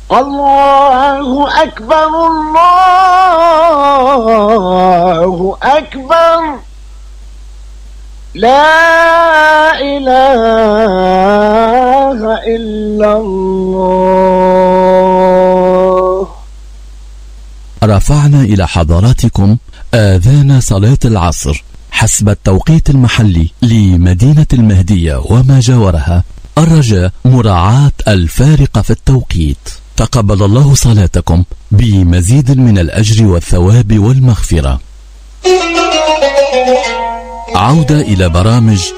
الله أكبر الله أكبر لا إله إلا الله. رفعنا إلى حضراتكم آذان صلاة العصر حسب التوقيت المحلي لمدينة المهدية وما جاورها، الرجاء مراعاة الفارق في التوقيت. تقبل الله صلاتكم بمزيد من الأجر والثواب والمغفرة. عودة إلى برامج